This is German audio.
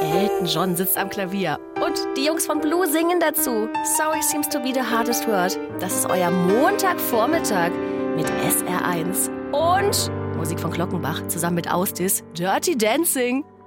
Elton John sitzt am Klavier. Und die Jungs von Blue singen dazu. Sorry seems to be the hardest word. Das ist euer Montagvormittag mit SR1. Und Musik von Glockenbach zusammen mit Ausdis Dirty Dancing.